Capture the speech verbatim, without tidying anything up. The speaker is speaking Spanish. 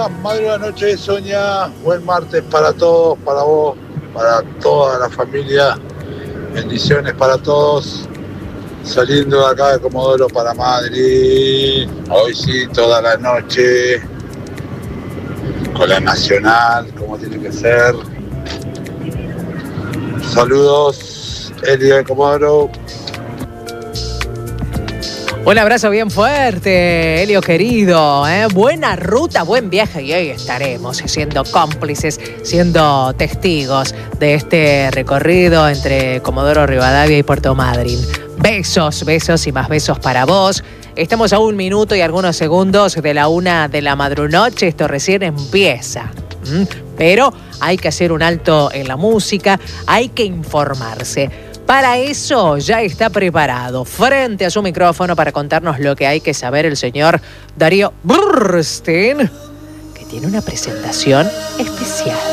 Hola, madrugada noche de Soña. Buen martes para todos, para vos, para toda la familia. Bendiciones para todos. Saliendo de acá de Comodoro para Madrid. Hoy sí, toda la noche. Con la Nacional, como tiene que ser. Saludos, Elio de Comodoro. Un abrazo bien fuerte, Elio querido, ¿eh? Buena ruta, buen viaje y hoy estaremos siendo cómplices, siendo testigos de este recorrido entre Comodoro Rivadavia y Puerto Madryn. Besos, besos y más besos para vos. Estamos a un minuto y algunos segundos de la una de la madrunoche, esto recién empieza. ¿Mm? Pero hay que hacer un alto en la música, hay que informarse. Para eso ya está preparado, frente a su micrófono para contarnos lo que hay que saber el señor Darío Burstein, que tiene una presentación especial.